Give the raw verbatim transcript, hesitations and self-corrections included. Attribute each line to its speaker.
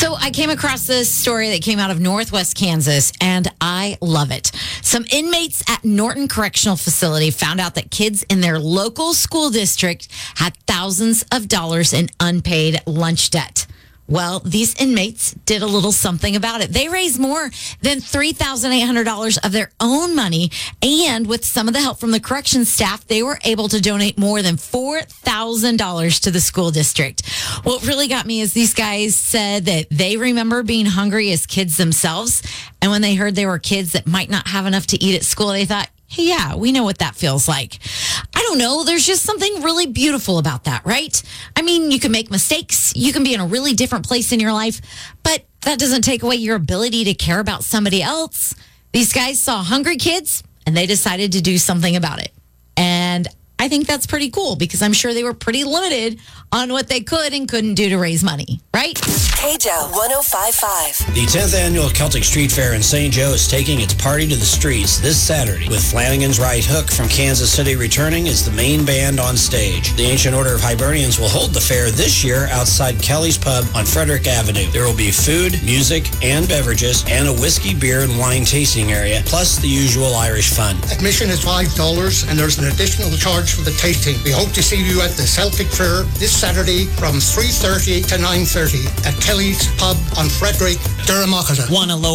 Speaker 1: So I came across this story that came out of Northwest Kansas, and I love it. Some inmates at Norton Correctional Facility found out that kids in their local school district had thousands of dollars in unpaid lunch debt. Well, these inmates did a little something about it. They raised more than three thousand eight hundred dollars of their own money, and with some of the help from the corrections staff, they were able to donate more than four thousand dollars to the school district. What really got me is these guys said that they remember being hungry as kids themselves, and when they heard there were kids that might not have enough to eat at school, they thought, hey, yeah, we know what that feels like. I don't know. There's just something really beautiful about that, right? I mean, you can make mistakes. You can be in a really different place in your life, but that doesn't take away your ability to care about somebody else. These guys saw hungry kids, and they decided to do something about it. And I think that's pretty cool because I'm sure they were pretty limited on what they could and couldn't do to raise money, right?
Speaker 2: K J O one oh five point five.
Speaker 3: The tenth Annual Celtic Street Fair in Saint Joe is taking its party to the streets this Saturday, with Flanagan's Right Hook from Kansas City returning as the main band on stage. The Ancient Order of Hibernians will hold the fair this year outside Kelly's Pub on Frederick Avenue. There will be food, music, and beverages, and a whiskey, beer, and wine tasting area, plus the usual Irish fun.
Speaker 4: Admission is five dollars, and there's an additional charge for the tasting. We hope to see you at the Celtic Fair this Saturday from three thirty to nine thirty at Kelly's Pub on Frederick, Durham.
Speaker 5: Want a low